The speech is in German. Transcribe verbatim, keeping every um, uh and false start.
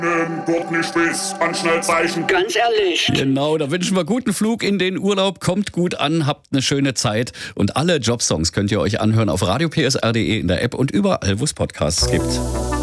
Gurt nicht bis an Schnellzeichen. Ganz ehrlich. Genau, da wünschen wir guten Flug in den Urlaub. Kommt gut an, habt eine schöne Zeit. Und alle Jobsongs könnt ihr euch anhören auf radio p s r punkt d e in der App und überall, wo es Podcasts gibt.